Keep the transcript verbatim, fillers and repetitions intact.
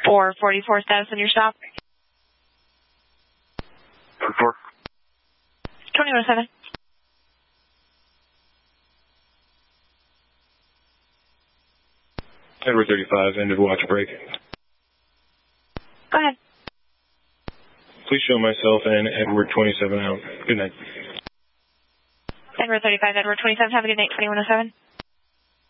four forty-four status on your stop. four. twenty-one oh seven. Edward thirty-five, end of watch break. Go ahead. Please show myself and Edward twenty-seven out. Good night. Edward thirty-five, Edward twenty-seven, have a good night, twenty-one oh seven.